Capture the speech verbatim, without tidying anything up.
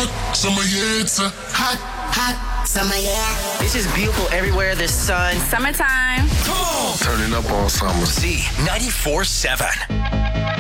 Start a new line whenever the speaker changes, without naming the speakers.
hot summer, yeah, it's a hot, hot summer, yeah.
It's just beautiful everywhere. The sun.
Summertime.
Come on. Turning up all summer.
Z ninety-four seven.